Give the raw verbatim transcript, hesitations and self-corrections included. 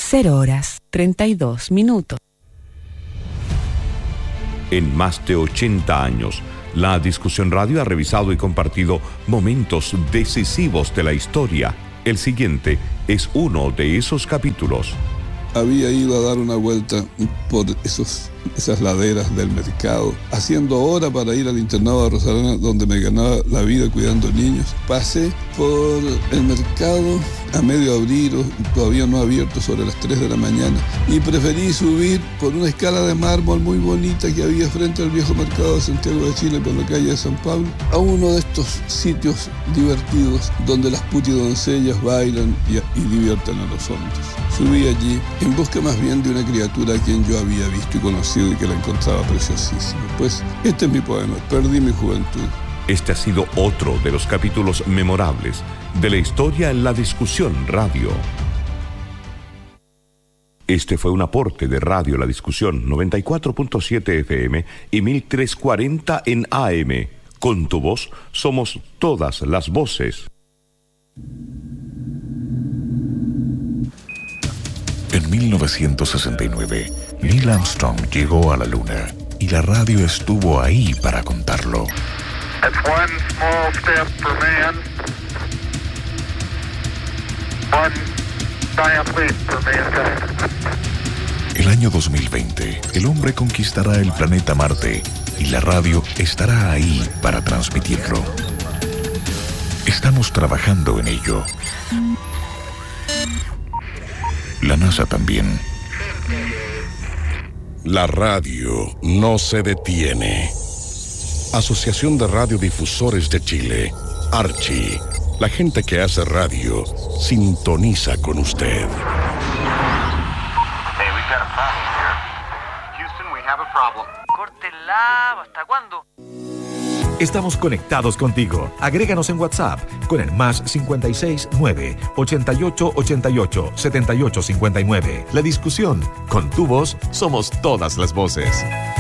cero horas treinta y dos minutos. En más de ochenta años, La Discusión Radio ha revisado y compartido momentos decisivos de la historia. El siguiente es uno de esos capítulos. Había ido a dar una vuelta por esos, esas laderas del mercado, haciendo hora para ir al internado de Rosarena, donde me ganaba la vida cuidando niños. Pasé por el mercado a medio abrir, o todavía no abierto, sobre las tres de la mañana, y preferí subir por una escala de mármol muy bonita que había frente al viejo mercado de Santiago de Chile, por la calle de San Pablo, a uno de estos sitios divertidos donde las putidoncellas bailan y, y divierten a los hombres. Subí allí en busca más bien de una criatura a quien yo había visto y conocido y que la encontraba preciosísima. Pues este es mi poema, Perdí mi juventud. Este ha sido otro de los capítulos memorables de la historia en La Discusión Radio. Este fue un aporte de Radio La Discusión, noventa y cuatro punto siete F M y mil trescientos cuarenta en A M. Con tu voz somos todas las voces. En mil novecientos sesenta y nueve, Neil Armstrong llegó a la Luna y la radio estuvo ahí para contarlo. It's one small step for man, one giant leap for mankind. El año dos mil veinte, el hombre conquistará el planeta Marte y la radio estará ahí para transmitirlo. Estamos trabajando en ello. La NASA también. La radio no se detiene. Asociación de Radiodifusores de Chile, Archi. La gente que hace radio sintoniza con usted. Hey, we've got a problem here. Houston, we have a problem. Córtenla, ¿hasta cuándo? Estamos conectados contigo. Agréganos en WhatsApp con el más cincuenta y seis nueve, ochenta y ocho ochenta y ocho, setenta y ocho cincuenta y nueve. La Discusión. Con tu voz somos todas las voces.